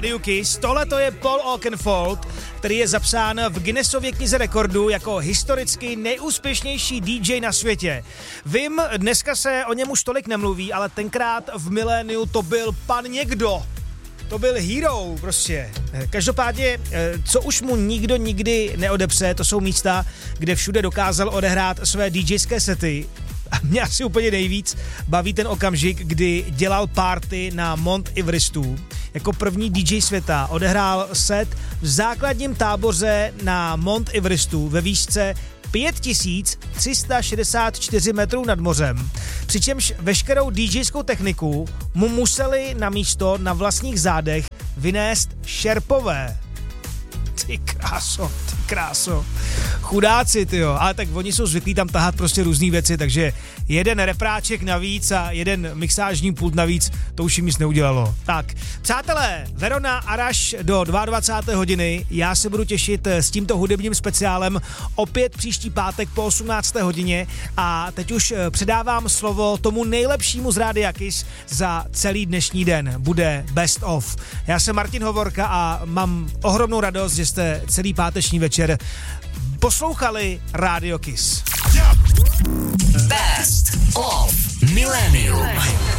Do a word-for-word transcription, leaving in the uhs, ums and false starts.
Kiss. Tohle to je Paul Oakenfold, který je zapsán v Guinnessově knize rekordů jako historicky nejúspěšnější dý džej na světě. Vím, dneska se o něm už tolik nemluví, ale tenkrát v miléniu to byl pan někdo. To byl hero prostě. Každopádně, co už mu nikdo nikdy neodepře, to jsou místa, kde všude dokázal odehrát své DJské sety. A mě asi úplně nejvíc baví ten okamžik, kdy dělal party na Mount Everestu. Jako první dý džej světa odehrál set v základním táboře na Mount Everestu ve výšce pět tisíc tři sta šedesát čtyři metrů nad mořem, přičemž veškerou DJskou techniku mu museli na místo na vlastních zádech vynést šerpové. Ty kráso, ty kráso. Chudáci, tyjo. Ale tak oni jsou zvyklí tam tahat prostě různý věci, takže jeden repráček navíc a jeden mixážní pult navíc, to už jim nic neudělalo. Tak, přátelé, Verona Araš do dvacáté druhé hodiny. Já se budu těšit s tímto hudebním speciálem opět příští pátek po osmnácté hodině a teď už předávám slovo tomu nejlepšímu z Rádia Kiss za celý dnešní den. Bude Best of. Já jsem Martin Hovorka a mám ohromnou radost, že jste celý páteční večer poslouchali Radio Kiss. Best of Millennium.